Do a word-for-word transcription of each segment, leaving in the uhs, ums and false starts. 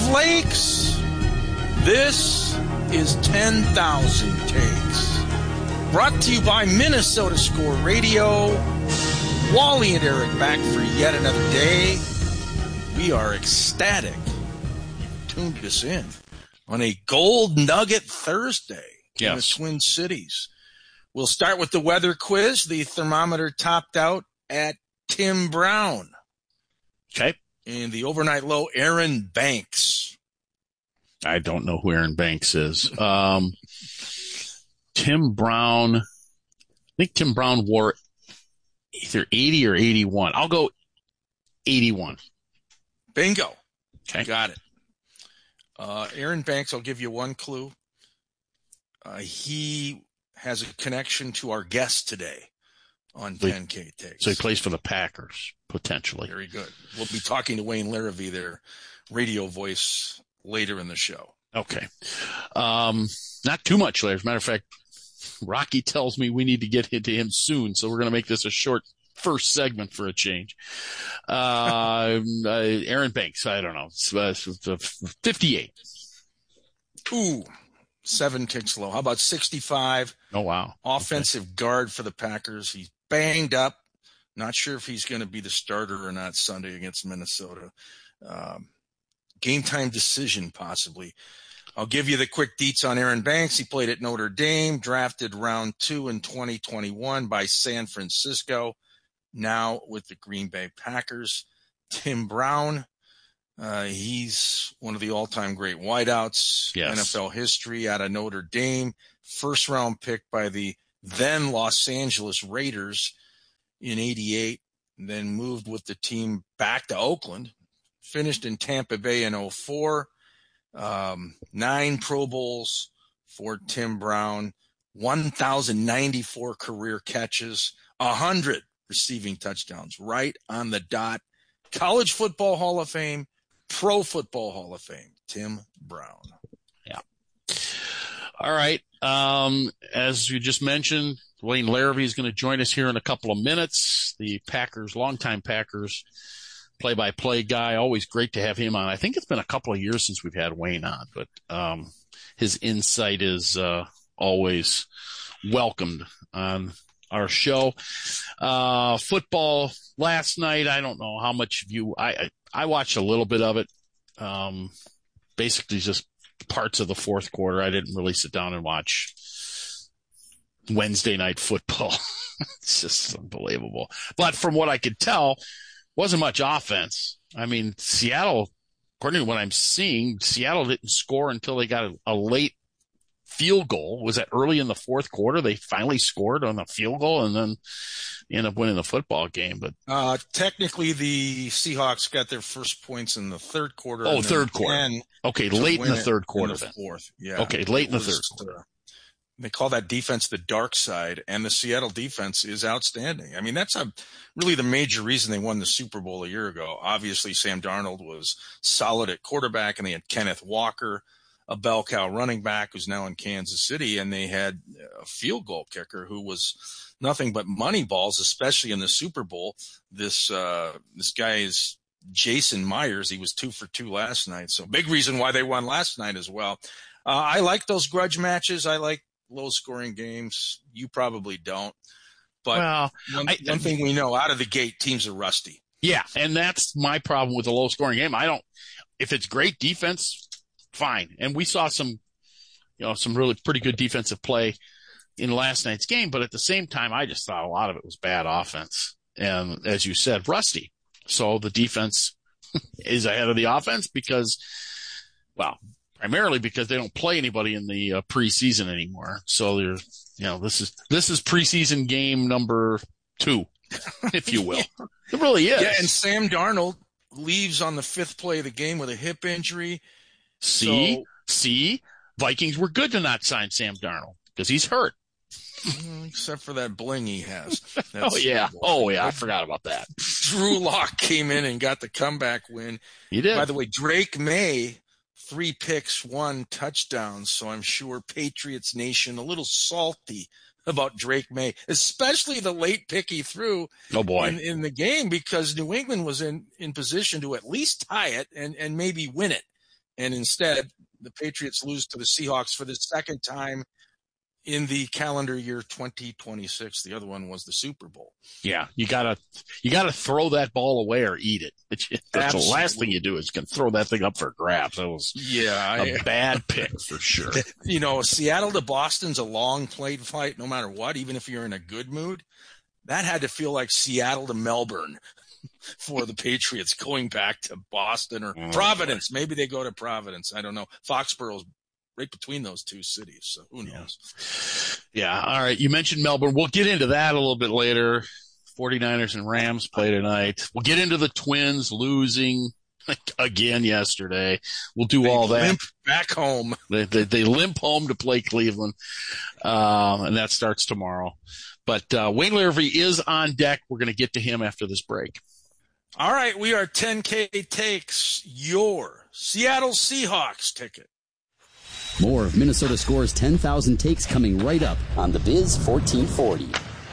Lakes. This is ten thousand Takes. Brought to you by Minnesota Score Radio. Wally and Eric back for yet another day. We are ecstatic you've tuned us in on a Gold Nugget Thursday yes. in the Twin Cities. We'll start with the weather quiz. The thermometer topped out at Tim Brown. Okay. And the overnight low, Aaron Banks. I don't know who Aaron Banks is. Um, Tim Brown. I think Tim Brown wore either eighty or eighty-one. I'll go eighty-one. Bingo. Okay. Got it. Uh, Aaron Banks, I'll give you one clue. Uh, he has a connection to our guest today on ten K Takes. So he plays for the Packers, potentially. Very good. We'll be talking to Wayne Larrivee, their radio voice, later in the show. Okay. Um, not too much later. As a matter of fact, Rocky tells me we need to get into him soon, so we're going to make this a short first segment for a change. Uh, uh, Aaron Banks, I don't know, uh, fifty-eight. Ooh, seven ticks low. How about sixty-five? Oh, wow. Offensive okay. guard for the Packers. He's banged up. Not sure if he's going to be the starter or not Sunday against Minnesota. Um, game time decision, possibly. I'll give you the quick deets on Aaron Banks. He played at Notre Dame, drafted round two in twenty twenty-one by San Francisco, now with the Green Bay Packers. Tim Brown, uh, he's one of the all-time great wideouts, yes. N F L history, out of Notre Dame. First round pick by the then Los Angeles Raiders in eighty-eight, then moved with the team back to Oakland, finished in Tampa Bay in oh four. Um, nine Pro Bowls for Tim Brown, one thousand ninety-four career catches, one hundred receiving touchdowns, right on the dot. College Football Hall of Fame, Pro Football Hall of Fame, Tim Brown. Yeah. All right. Um, as you just mentioned, Wayne Larrivee is going to join us here in a couple of minutes. The Packers, longtime Packers play-by-play guy. Always great to have him on. I think it's been a couple of years since we've had Wayne on, but um, his insight is uh, always welcomed on our show. Uh, football last night, I don't know how much of you, I, I, I watched a little bit of it. Um, basically just parts of the fourth quarter. I didn't really sit down and watch Wednesday night football. It's just unbelievable. But from what I could tell, wasn't much offense. I mean, Seattle, according to what I'm seeing, Seattle didn't score until they got a, a late field goal. Was that early in the fourth quarter? They finally scored on the field goal and then end up winning the football game. But uh, technically, the Seahawks got their first points in the third quarter. Oh, third quarter. Okay, late in the third quarter. In the then. Fourth, yeah. Okay, late in the was, third quarter. Uh, They call that defense the dark side, and the Seattle defense is outstanding. I mean, that's a, really the major reason they won the Super Bowl a year ago. Obviously, Sam Darnold was solid at quarterback, and they had Kenneth Walker, a bell cow running back who's now in Kansas City, and they had a field goal kicker who was nothing but money balls, especially in the Super Bowl. This uh, this guy is Jason Myers. He was two for two last night, so big reason why they won last night as well. Uh, I like those grudge matches. I like low-scoring games. You probably don't. But well, one, I, one thing we know, out of the gate, teams are rusty. Yeah, and that's my problem with a low-scoring game. I don't – if it's great defense, fine. And we saw some, you know, some really pretty good defensive play in last night's game. But at the same time, I just thought a lot of it was bad offense. And as you said, rusty. So the defense is ahead of the offense because, well – primarily because they don't play anybody in the uh, preseason anymore. So there's, you know, this is, this is preseason game number two, if you will. Yeah. It really is. Yeah. And Sam Darnold leaves on the fifth play of the game with a hip injury. See, so, see, Vikings were good to not sign Sam Darnold because he's hurt. Except for that bling he has. That's oh, yeah. Oh, yeah. I forgot about that. Drew Lock came in and got the comeback win. He did. By the way, Drake May, three picks, one touchdown. So I'm sure Patriots Nation a little salty about Drake May, especially the late pick he threw oh boy. In, in the game because New England was in, in position to at least tie it and, and maybe win it. And instead, the Patriots lose to the Seahawks for the second time in the calendar year twenty twenty-six. The other one was the Super Bowl. Yeah, you gotta you gotta throw that ball away or eat it. That's Absolutely. The last thing you do is you can throw that thing up for grabs. That was yeah, a I, bad pick for sure. You know, Seattle to Boston's a long played fight no matter what, even if you're in a good mood. That had to feel like Seattle to Melbourne for the Patriots going back to Boston or oh, Providence. Boy. Maybe they go to Providence. I don't know. Foxborough's right between those two cities, so who knows? Yeah. yeah. All right. You mentioned Melbourne. We'll get into that a little bit later. forty-niners and Rams play tonight. We'll get into the Twins losing again yesterday. We'll do they all that. Limp back home. They, they, they limp home to play Cleveland, um, and that starts tomorrow. But uh, Wayne Larrivee is on deck. We're going to get to him after this break. All right. We are ten K Takes, your Seattle Seahawks ticket. More of Minnesota Score's ten thousand takes coming right up on the Biz fourteen forty.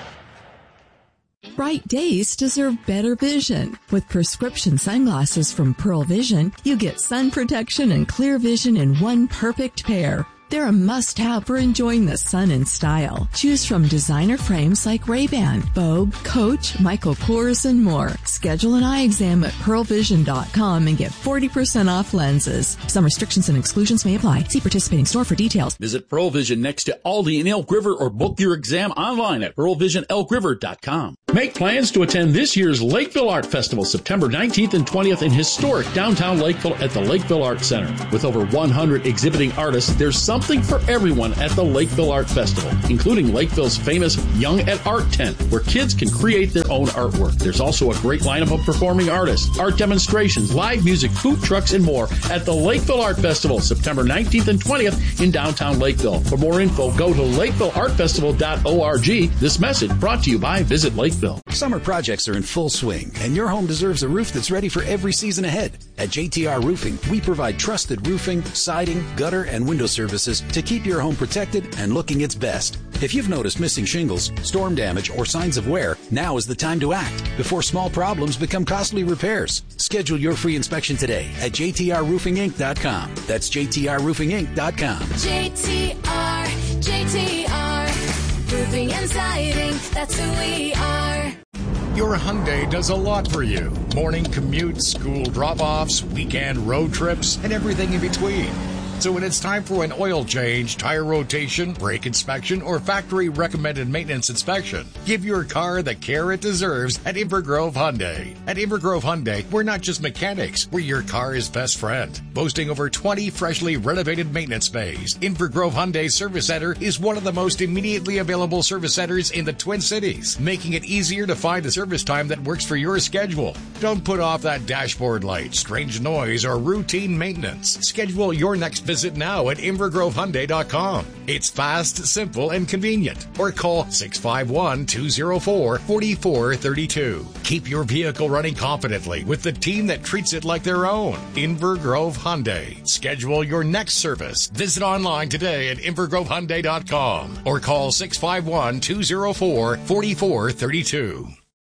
Bright days deserve better vision. With prescription sunglasses from Pearl Vision, you get sun protection and clear vision in one perfect pair. They're a must-have for enjoying the sun in style. Choose from designer frames like Ray-Ban, Vogue, Coach, Michael Kors, and more. Schedule an eye exam at pearl vision dot com and get forty percent off lenses. Some restrictions and exclusions may apply. See participating store for details. Visit Pearl Vision next to Aldi in Elk River or book your exam online at pearl vision elk river dot com. Make plans to attend this year's Lakeville Art Festival September nineteenth and twentieth in historic downtown Lakeville at the Lakeville Art Center. With over one hundred exhibiting artists, there's something for everyone at the Lakeville Art Festival, including Lakeville's famous Young at Art tent, where kids can create their own artwork. There's also a great lineup of performing artists, art demonstrations, live music, food trucks, and more at the Lakeville Art Festival September nineteenth and twentieth in downtown Lakeville. For more info, go to lakeville art festival dot org. This message brought to you by Visit Lakeville. Summer projects are in full swing, and your home deserves a roof that's ready for every season ahead. At J T R Roofing, we provide trusted roofing, siding, gutter, and window services to keep your home protected and looking its best. If you've noticed missing shingles, storm damage, or signs of wear, now is the time to act before small problems become costly repairs. Schedule your free inspection today at j t r roofing inc dot com. That's j t r roofing inc dot com. J T R, J T R, roofing and siding, that's who we are. Your Hyundai does a lot for you. Morning commutes, school drop-offs, weekend road trips, and everything in between. So when it's time for an oil change, tire rotation, brake inspection, or factory recommended maintenance inspection, give your car the care it deserves at Invergrove Hyundai. At Invergrove Hyundai, we're not just mechanics, we're your car's best friend. Boasting over twenty freshly renovated maintenance bays, Invergrove Hyundai Service Center is one of the most immediately available service centers in the Twin Cities, making it easier to find a service time that works for your schedule. Don't put off that dashboard light, strange noise, or routine maintenance. Schedule your next visit now at invergrove hyundai dot com. It's fast, simple, and convenient. Or call six five one, two zero four, four four three two. Keep your vehicle running confidently with the team that treats it like their own. Invergrove Hyundai. Schedule your next service. Visit online today at invergrove hyundai dot com or call six five one, two zero four, four four three two.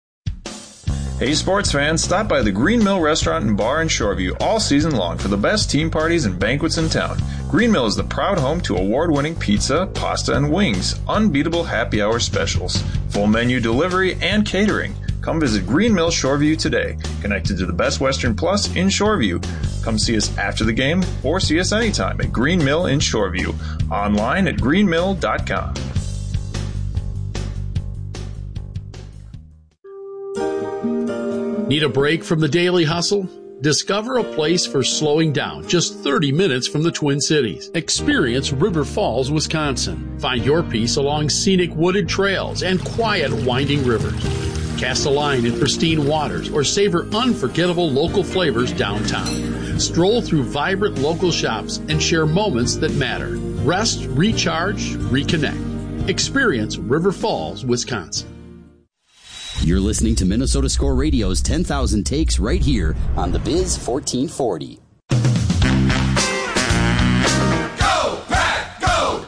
Hey sports fans, stop by the Green Mill Restaurant and Bar in Shoreview all season long for the best team parties and banquets in town. Green Mill is the proud home to award-winning pizza, pasta, and wings, unbeatable happy hour specials, full menu delivery, and catering. Come visit Green Mill Shoreview today, connected to the Best Western Plus in Shoreview. Come see us after the game or see us anytime at Green Mill in Shoreview, online at green mill dot com. Need a break from the daily hustle? Discover a place for slowing down just thirty minutes from the Twin Cities. Experience River Falls, Wisconsin. Find your peace along scenic wooded trails and quiet winding rivers. Cast a line in pristine waters or savor unforgettable local flavors downtown. Stroll through vibrant local shops and share moments that matter. Rest, recharge, reconnect. Experience River Falls, Wisconsin. You're listening to Minnesota Score Radio's ten thousand Takes right here on the Biz fourteen forty. Go, Pack, go!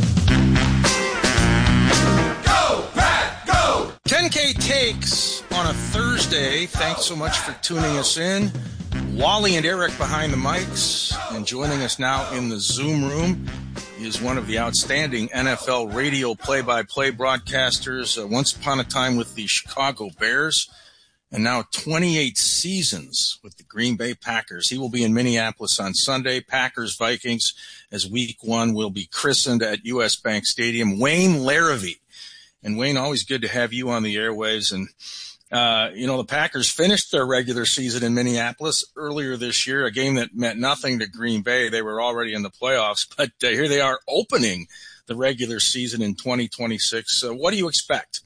Go, Pack, go! ten K Takes on a Thursday. Thanks so much for tuning us in. Wally and Eric behind the mics, and joining us now in the Zoom room is one of the outstanding N F L radio play-by-play broadcasters, uh, once upon a time with the Chicago Bears, and now twenty-eight seasons with the Green Bay Packers. He will be in Minneapolis on Sunday. Packers-Vikings, as week one will be christened at U S. Bank Stadium. Wayne Larrivee. And Wayne, always good to have you on the airwaves. And Uh, you know, the Packers finished their regular season in Minneapolis earlier this year, a game that meant nothing to Green Bay. They were already in the playoffs, but uh, here they are opening the regular season in twenty twenty-six. So what do you expect?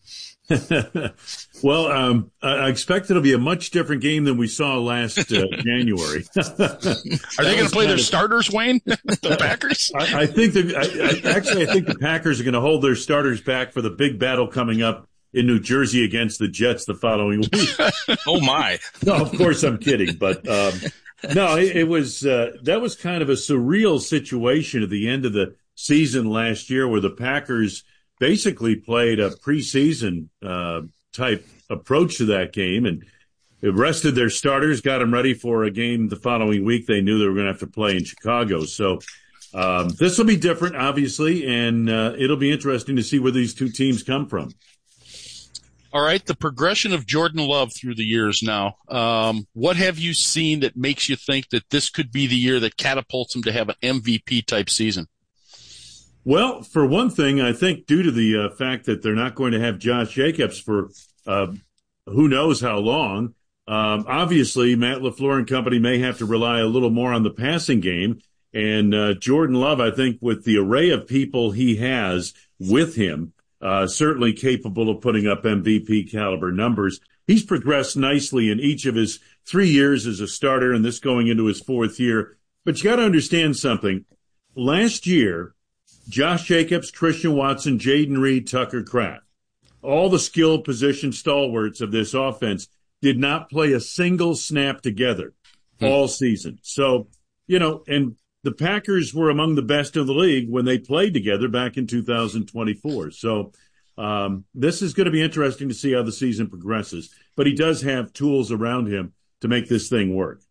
Well, um, I expect it'll be a much different game than we saw last uh, January. Are they going to play their of, starters, Wayne? The Packers? I, I think that I, I, actually, I think the Packers are going to hold their starters back for the big battle coming up in New Jersey against the Jets the following week. Oh my! No, of course I'm kidding, but um, no, it, it was uh, that was kind of a surreal situation at the end of the season last year, where the Packers basically played a preseason uh, type approach to that game and rested their starters, got them ready for a game the following week. They knew they were going to have to play in Chicago, so. Um, this will be different, obviously, and uh, it'll be interesting to see where these two teams come from. All right, the progression of Jordan Love through the years now. Um, what have you seen that makes you think that this could be the year that catapults him to have an M V P-type season? Well, for one thing, I think due to the uh, fact that they're not going to have Josh Jacobs for uh, who knows how long, um, obviously Matt LaFleur and company may have to rely a little more on the passing game. And uh, Jordan Love, I think, with the array of people he has with him, Uh, certainly capable of putting up M V P caliber numbers. He's progressed nicely in each of his three years as a starter, and this going into his fourth year. But you got to understand something. Last year, Josh Jacobs, Christian Watson, Jaden Reed, Tucker Kraft, all the skilled position stalwarts of this offense did not play a single snap together hmm. all season. So, you know, and the Packers were among the best in the league when they played together back in two thousand twenty-four. So um, this is going to be interesting to see how the season progresses. But he does have tools around him to make this thing work.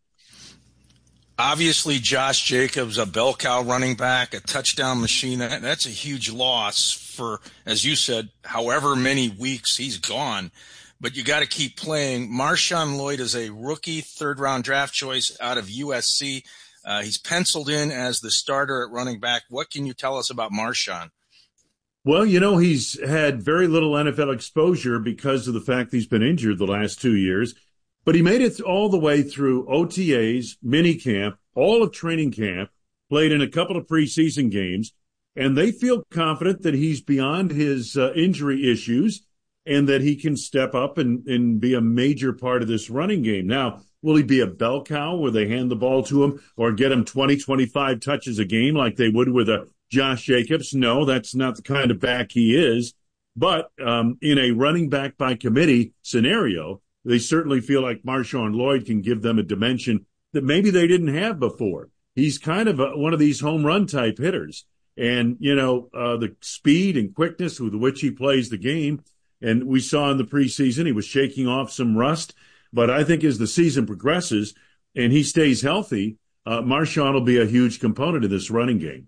Obviously, Josh Jacobs, a bell cow running back, a touchdown machine. That, that's a huge loss for, as you said, however many weeks he's gone. But you got to keep playing. Marshawn Lloyd is a rookie third-round draft choice out of U S C. Uh, he's penciled in as the starter at running back. What can you tell us about Marshawn? Well, you know, he's had very little N F L exposure because of the fact he's been injured the last two years. But he made it all the way through O T As, minicamp, all of training camp, played in a couple of preseason games, and they feel confident that he's beyond his uh, injury issues and that he can step up and, and be a major part of this running game. Now, will he be a bell cow where they hand the ball to him or get him twenty, twenty-five touches a game like they would with a Josh Jacobs? No, that's not the kind of back he is. But um, in a running back by committee scenario, they certainly feel like Marshawn Lloyd can give them a dimension that maybe they didn't have before. He's kind of a, one of these home run type hitters. And, you know, uh, the speed and quickness with which he plays the game. And we saw in the preseason he was shaking off some rust. But I think as the season progresses and he stays healthy, uh, Marshawn will be a huge component of this running game.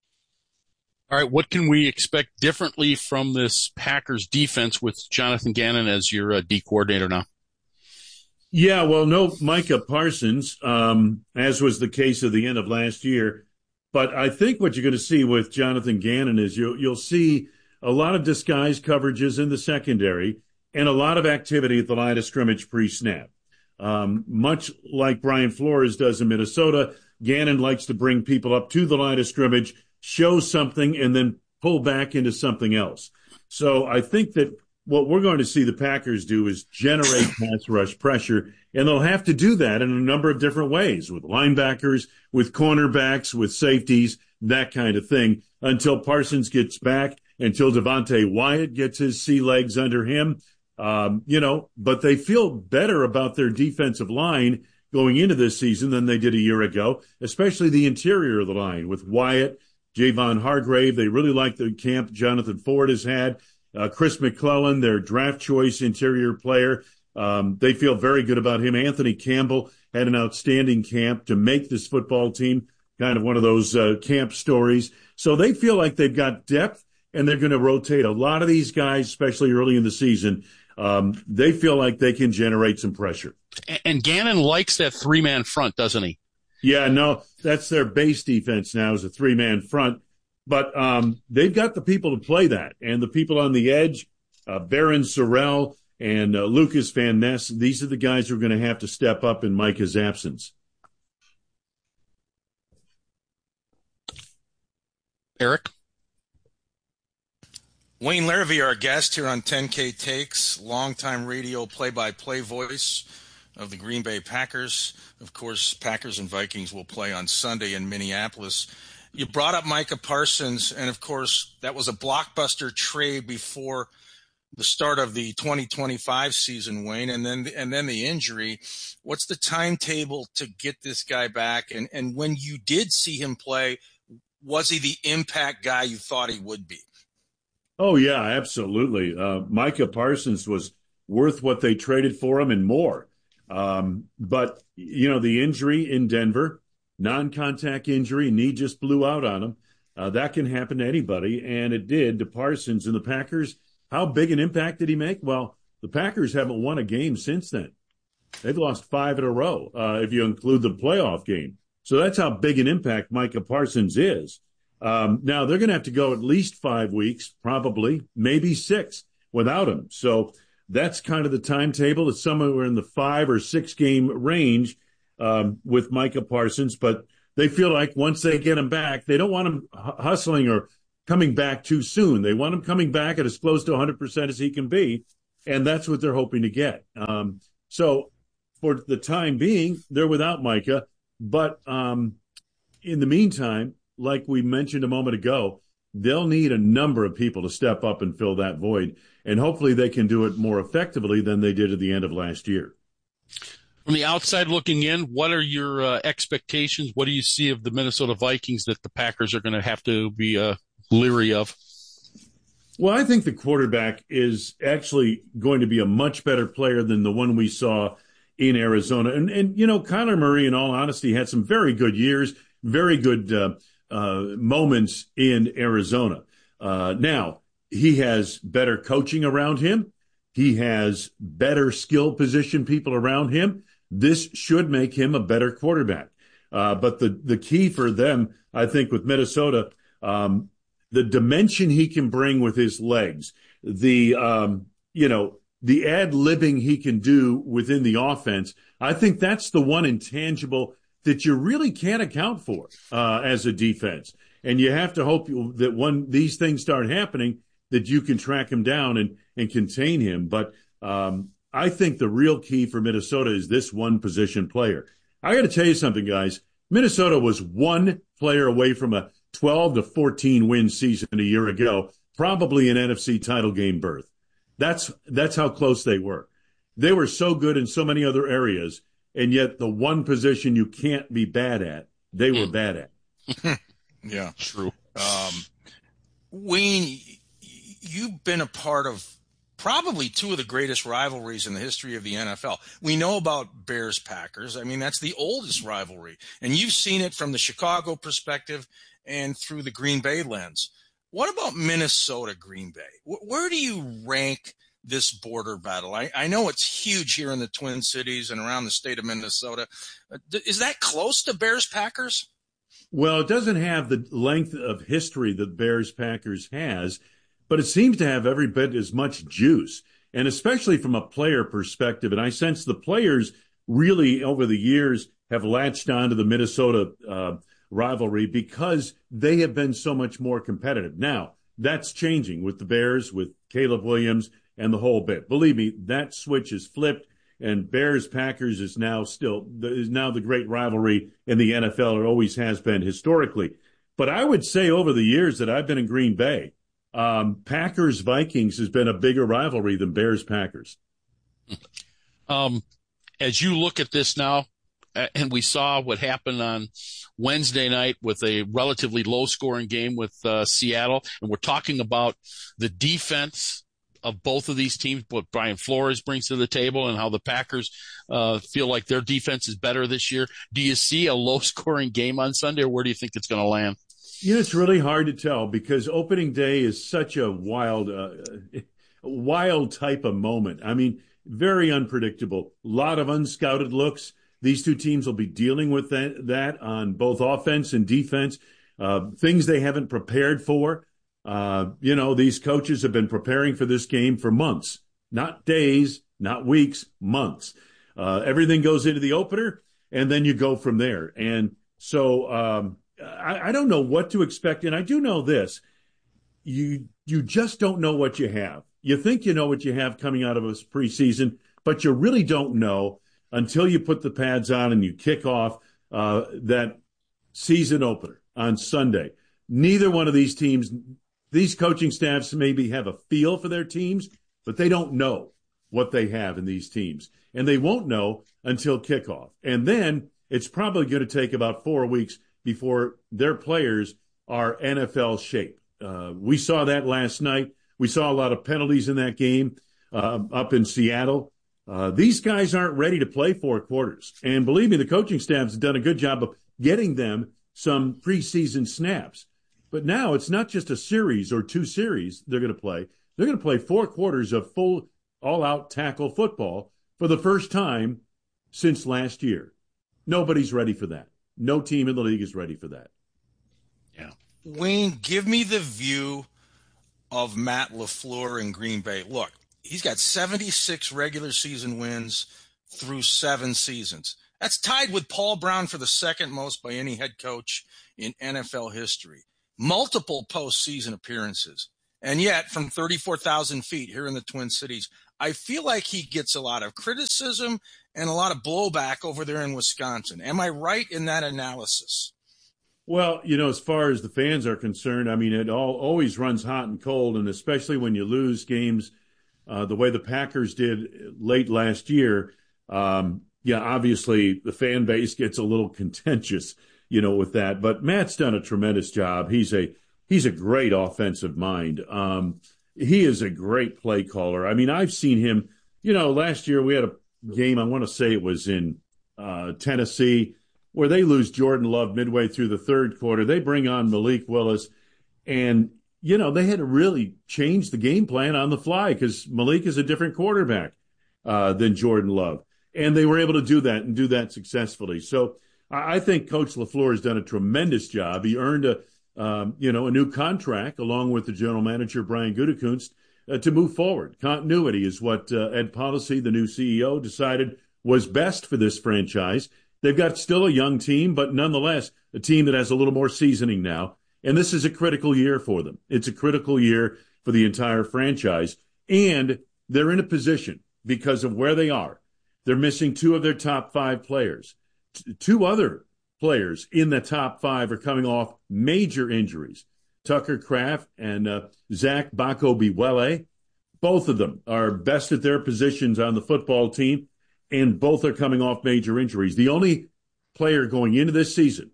All right, what can we expect differently from this Packers defense with Jonathan Gannon as your uh, D coordinator now? Yeah, well, no Micah Parsons, um, as was the case at the end of last year. But I think what you're going to see with Jonathan Gannon is you'll, you'll see a lot of disguise coverages in the secondary and a lot of activity at the line of scrimmage pre-snap. Um, much like Brian Flores does in Minnesota, Gannon likes to bring people up to the line of scrimmage, show something, and then pull back into something else. So I think that what we're going to see the Packers do is generate pass rush pressure, and they'll have to do that in a number of different ways, with linebackers, with cornerbacks, with safeties, that kind of thing, until Parsons gets back, until Devontae Wyatt gets his sea legs under him. Um, you know, but they feel better about their defensive line going into this season than they did a year ago, especially the interior of the line with Wyatt, Javon Hargrave. They really like the camp Jonathan Ford has had. Uh, Chris McClellan, their draft choice interior player. Um, they feel very good about him. Anthony Campbell had an outstanding camp to make this football team, kind of one of those uh, camp stories. So they feel like they've got depth, and they're going to rotate a lot of these guys, especially early in the season. Um, they feel like they can generate some pressure. And Gannon likes that three-man front, doesn't he? Yeah, no, that's their base defense now is a three-man front. But um, they've got the people to play that. And the people on the edge, uh, Barron Sorrell and uh, Lucas Van Ness, these are the guys who are going to have to step up in Micah's absence. Eric? Wayne Larrivee, our guest here on ten K Takes, longtime radio play-by-play voice of the Green Bay Packers. Of course, Packers and Vikings will play on Sunday in Minneapolis. You brought up Micah Parsons, and of course, that was a blockbuster trade before the start of the twenty twenty-five season, Wayne, and then and then the injury. What's the timetable to get this guy back? And and when you did see him play, was he the impact guy you thought he would be? Oh, yeah, absolutely. Uh, Micah Parsons was worth what they traded for him and more. Um, but, you know, the injury in Denver, non-contact injury, knee just blew out on him. Uh, that can happen to anybody, and it did to Parsons. And the Packers, how big an impact did he make? Well, the Packers haven't won a game since then. They've lost five in a row, uh, if you include the playoff game. So that's how big an impact Micah Parsons is. Um, now, they're going to have to go at least five weeks, probably, maybe six without him. So that's kind of the timetable. It's somewhere in the five or six game range um, with Micah Parsons. But they feel like once they get him back, they don't want him hustling or coming back too soon. They want him coming back at as close to one hundred percent as he can be. And that's what they're hoping to get. Um, so for the time being, they're without Micah. But um, in the meantime, like we mentioned a moment ago, they'll need a number of people to step up and fill that void. And hopefully they can do it more effectively than they did at the end of last year. From the outside looking in, what are your uh, expectations? What do you see of the Minnesota Vikings that the Packers are going to have to be uh, leery of? Well, I think the quarterback is actually going to be a much better player than the one we saw in Arizona. And, and you know, Kyler Murray, in all honesty, had some very good years, very good uh, uh, moments in Arizona. Uh, now, he has better coaching around him. He has better skill position people around him. This should make him a better quarterback. Uh, but the, the key for them, I think, with Minnesota, um, the dimension he can bring with his legs, the, um, you know, the ad-libbing he can do within the offense, I think that's the one intangible that you really can't account for uh, as a defense. And you have to hope you, that when these things start happening, that you can track him down and, and contain him. But um, I think the real key for Minnesota is this one position player. I got to tell you something, guys. Minnesota was one player away from a twelve to fourteen win season a year ago, probably an N F C title game berth. That's that's how close they were. They were so good in so many other areas, and yet the one position you can't be bad at, they were bad at. Yeah, true. Um, Wayne, you've been a part of probably two of the greatest rivalries in the history of the N F L. We know about Bears-Packers. I mean, that's the oldest rivalry. And you've seen it from the Chicago perspective and through the Green Bay lens. What about Minnesota-Green Bay? Where do you rank this border battle? I, I know it's huge here in the Twin Cities and around the state of Minnesota. Is that close to Bears-Packers? Well, it doesn't have the length of history that Bears-Packers has, but it seems to have every bit as much juice, and especially from a player perspective. And I sense the players really, over the years, have latched on to the Minnesota uh, rivalry because they have been so much more competitive. Now, that's changing with the Bears, with Caleb Williams, and the whole bit. Believe me, that switch is flipped, and Bears-Packers is now still is now the great rivalry in the N F L, or always has been historically. But I would say over the years that I've been in Green Bay, Um, Packers-Vikings has been a bigger rivalry than Bears-Packers. Um, as you look at this now, and we saw what happened on Wednesday night with a relatively low-scoring game with uh, Seattle, and we're talking about the defense of both of these teams, what Brian Flores brings to the table and how the Packers uh, feel like their defense is better this year. Do you see a low-scoring game on Sunday, or where do you think it's going to land? You know, it's really hard to tell because opening day is such a wild, uh, wild type of moment. I mean, very unpredictable. A lot of unscouted looks. These two teams will be dealing with that, that on both offense and defense, uh, things they haven't prepared for. Uh, you know, these coaches have been preparing for this game for months, not days, not weeks, months. Uh, everything goes into the opener, and then you go from there. And so um, I, I don't know what to expect. And I do know this. You, you just don't know what you have. You think you know what you have coming out of a preseason, but you really don't know until you put the pads on and you kick off uh, that season opener on Sunday. Neither one of these teams, these coaching staffs maybe have a feel for their teams, but they don't know what they have in these teams. And they won't know until kickoff. And then it's probably going to take about four weeks before their players are N F L shape. Uh, we saw that last night. We saw a lot of penalties in that game uh, up in Seattle. Uh, these guys aren't ready to play four quarters. And believe me, the coaching staff has done a good job of getting them some preseason snaps. But now it's not just a series or two series they're going to play. They're going to play four quarters of full, all-out tackle football for the first time since last year. Nobody's ready for that. No team in the league is ready for that. Yeah. Wayne, give me the view of Matt LaFleur in Green Bay. Look, he's got seventy-six regular season wins through seven seasons. That's tied with Paul Brown for the second most by any head coach in N F L history. Multiple postseason appearances. And yet, from thirty-four thousand feet here in the Twin Cities, I feel like he gets a lot of criticism and a lot of blowback over there in Wisconsin. Am I right in that analysis? Well, you know, as far as the fans are concerned, I mean, it all always runs hot and cold, and especially when you lose games uh, the way the Packers did late last year, um, yeah, obviously the fan base gets a little contentious, you know, with that. But Matt's done a tremendous job. He's a he's a great offensive mind. Um, he is a great play caller. I mean, I've seen him, you know, last year we had a game, I want to say it was in uh, Tennessee, where they lose Jordan Love midway through the third quarter. They bring on Malik Willis, and, you know, they had to really change the game plan on the fly because Malik is a different quarterback uh, than Jordan Love. And they were able to do that and do that successfully. So I think Coach LaFleur has done a tremendous job. He earned a, um, you know, a new contract along with the general manager, Brian Gutekunst, uh, to move forward. Continuity is what uh, Ed Policy, the new C E O, decided was best for this franchise. They've got still a young team, but nonetheless, a team that has a little more seasoning now. And this is a critical year for them. It's a critical year for the entire franchise. And they're in a position because of where they are. They're missing two of their top five players. T- two other players in the top five are coming off major injuries. Tucker Kraft and uh, Zach Bako-Biwele. Both of them are best at their positions on the football team, and both are coming off major injuries. The only player going into this season,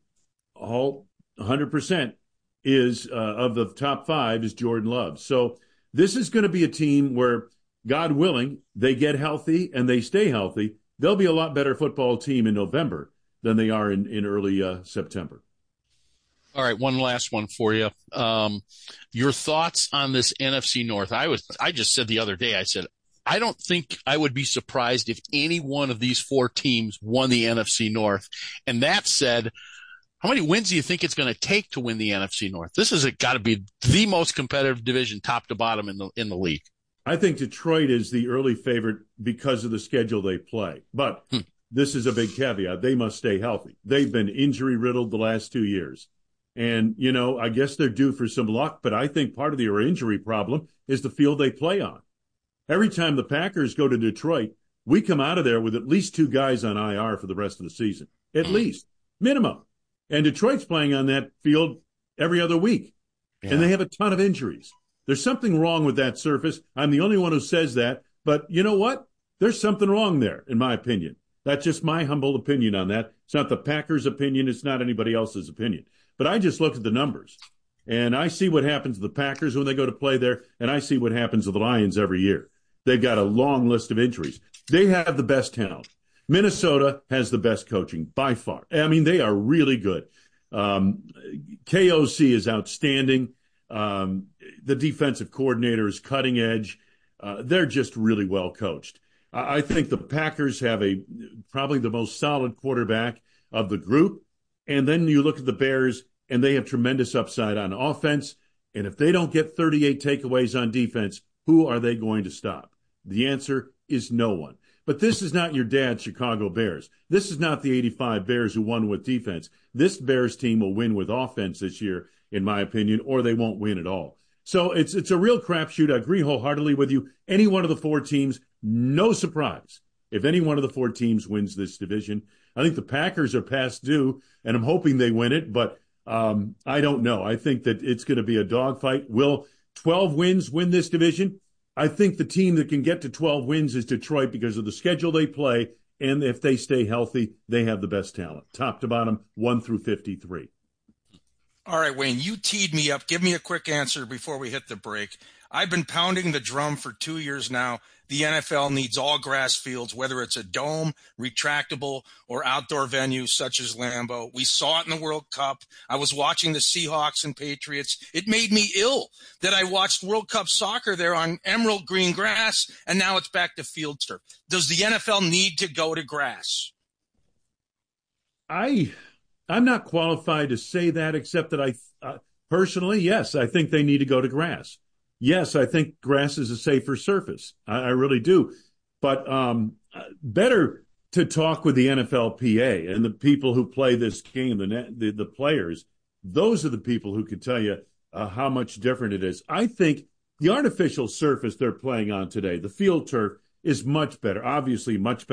all one hundred percent, is uh, of the top five is Jordan Love. So this is going to be a team where, God willing, they get healthy and they stay healthy. They'll be a lot better football team in November than they are in, in early uh, September. All right, one last one for you. Um, your thoughts on this N F C North? I was, I just said the other day, I said, I don't think I would be surprised if any one of these four teams won the N F C North. And that said, how many wins do you think it's going to take to win the N F C North? This has got to be the most competitive division, top to bottom in the in the league. I think Detroit is the early favorite because of the schedule they play. But hmm. this is a big caveat. They must stay healthy. They've been injury-riddled the last two years. And, you know, I guess they're due for some luck, but I think part of their injury problem is the field they play on. Every time the Packers go to Detroit, we come out of there with at least two guys on I R for the rest of the season. At least. Minimum. And Detroit's playing on that field every other week. Yeah. And they have a ton of injuries. There's something wrong with that surface. I'm the only one who says that. But you know what? There's something wrong there, in my opinion. That's just my humble opinion on that. It's not the Packers' opinion. It's not anybody else's opinion. But I just look at the numbers. And I see what happens to the Packers when they go to play there, and I see what happens to the Lions every year. They've got a long list of injuries. They have the best talent. Minnesota has the best coaching by far. I mean, they are really good. Um, K O C is outstanding. Um, the defensive coordinator is cutting edge. Uh, they're just really well coached. I, I think the Packers have a probably the most solid quarterback of the group. And then you look at the Bears, and they have tremendous upside on offense. And if they don't get thirty-eight takeaways on defense, who are they going to stop? The answer is no one. But this is not your dad's Chicago Bears. This is not the eighty-five Bears who won with defense. This Bears team will win with offense this year, in my opinion, or they won't win at all. So it's it's a real crapshoot. I agree wholeheartedly with you. Any one of the four teams, no surprise if any one of the four teams wins this division. I think the Packers are past due, and I'm hoping they win it, but um, I don't know. I think that it's going to be a dogfight. Will twelve wins win this division? I think the team that can get to twelve wins is Detroit because of the schedule they play, and if they stay healthy, they have the best talent, top to bottom, one through fifty-three. All right, Wayne, you teed me up. Give me a quick answer before we hit the break. I've been pounding the drum for two years now. The N F L needs all grass fields, whether it's a dome, retractable, or outdoor venues such as Lambeau. We saw it in the World Cup. I was watching the Seahawks and Patriots. It made me ill that I watched World Cup soccer there on emerald green grass, and now it's back to field turf. Does the N F L need to go to grass? I, I'm not qualified to say that, except that I, uh, personally, yes, I think they need to go to grass. Yes, I think grass is a safer surface. I, I really do. But um, better to talk with the N F L P A and the people who play this game, the the, the players. Those are the people who can tell you uh, how much different it is. I think the artificial surface they're playing on today, the field turf, is much better, obviously much better.